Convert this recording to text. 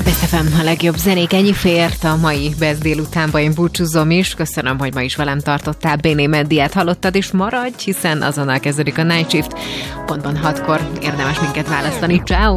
Best FM, a legjobb zenék, ennyi fért a mai Best délutánba, én búcsúzom is. Köszönöm, hogy ma is velem tartottál. Béné Meddiát hallottad, és maradj, hiszen azonnal kezdődik a Night Shift. Pontban 6-kor érdemes minket választani. Ciao.